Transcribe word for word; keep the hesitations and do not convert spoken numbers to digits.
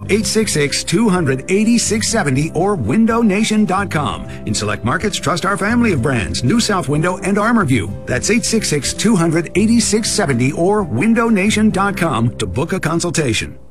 eight six six, two hundred, eighty-six seventy or window nation dot com. In select markets, trust our family of brands, New South Window and ArmorView. That's eight six six, two hundred, eighty-six seventy or window nation dot com to book a consultation.